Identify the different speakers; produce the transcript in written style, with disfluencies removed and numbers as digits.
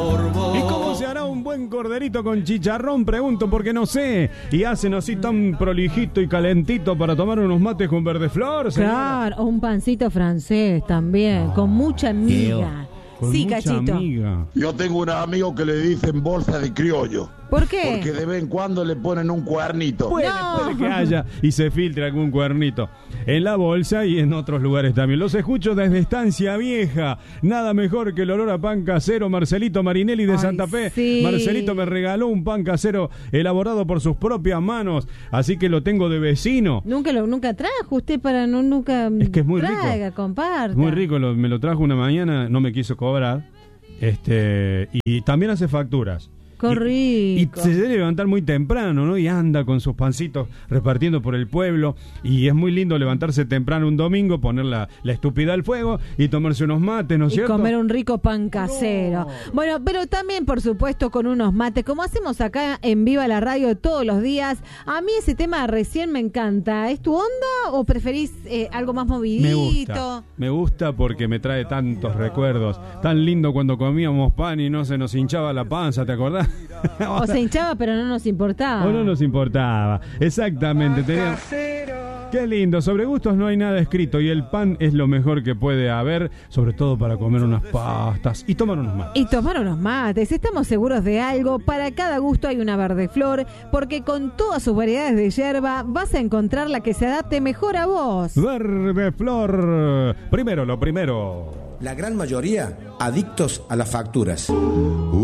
Speaker 1: ¿Y cómo se hará un buen corderito con chicharrón? Pregunto porque no sé. Y hacen así tan prolijito y calentito para tomar unos mates con verdeflor, señora.
Speaker 2: Claro, o un pancito francés también, con mucha miga.
Speaker 1: Con
Speaker 2: Sí,
Speaker 1: mucha
Speaker 2: Cachito.
Speaker 1: amiga.
Speaker 3: Yo tengo un amigo que le dicen bolsa de criollo.
Speaker 2: ¿Por qué?
Speaker 3: Porque de vez en cuando le ponen un cuernito.
Speaker 1: Puede que haya y se filtre algún cuernito en la bolsa y en otros lugares también. Los escucho desde Estancia Vieja. Nada mejor que el olor a pan casero. Marcelito Marinelli de Santa Fe.
Speaker 2: Sí.
Speaker 1: Marcelito me regaló un pan casero elaborado por sus propias manos. Así que lo tengo de vecino.
Speaker 2: Nunca trajo usted para nunca
Speaker 1: Es que es muy
Speaker 2: traiga,
Speaker 1: rico.
Speaker 2: comparta.
Speaker 1: Muy rico, me lo trajo una mañana, no me quiso cobrar. Y también hace facturas.
Speaker 2: Qué
Speaker 1: Y
Speaker 2: rico.
Speaker 1: se debe levantar muy temprano, ¿no? Y anda con sus pancitos repartiendo por el pueblo. Y es muy lindo levantarse temprano un domingo, poner la estúpida al fuego y tomarse unos mates, ¿no es
Speaker 2: Y
Speaker 1: cierto?
Speaker 2: comer un rico pan casero. Bueno, pero también, por supuesto, con unos mates, como hacemos acá en Viva la Radio todos los días. A mí ese tema recién me encanta. ¿Es tu onda o preferís algo más movidito?
Speaker 1: Me gusta porque me trae tantos recuerdos. Tan lindo cuando comíamos pan y no se nos hinchaba la panza, ¿te acordás?
Speaker 2: O se hinchaba, pero no nos importaba.
Speaker 1: O no nos importaba. Exactamente. Qué lindo. Sobre gustos no hay nada escrito y el pan es lo mejor que puede haber, sobre todo para comer unas pastas y tomar unos mates.
Speaker 2: Y tomar unos mates. Estamos seguros de algo. Para cada gusto hay una verdeflor, porque con todas sus variedades de yerba vas a encontrar la que se adapte mejor a vos.
Speaker 1: Verdeflor. Primero, lo primero.
Speaker 4: La gran mayoría adictos a las facturas.